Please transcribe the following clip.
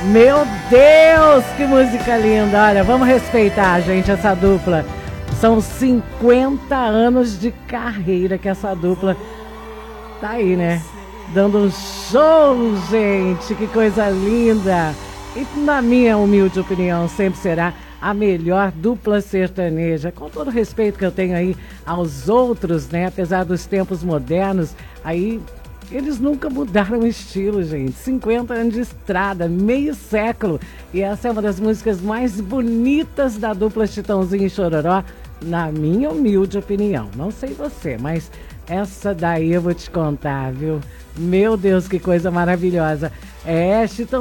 Meu Deus, que música linda. Olha, vamos respeitar, gente, essa dupla. São 50 anos de carreira que essa dupla tá aí, né? Dando um show, gente. Que coisa linda. E na minha humilde opinião, sempre será a melhor dupla sertaneja. Com todo o respeito que eu tenho aí aos outros, né? Apesar dos tempos modernos, aí eles nunca mudaram o estilo, gente. 50 anos de estrada, meio século. E essa é uma das músicas mais bonitas da dupla Chitãozinho e Chororó, na minha humilde opinião. Não sei você, mas essa daí eu vou te contar, viu? Meu Deus, que coisa maravilhosa. É, Chitãozinho.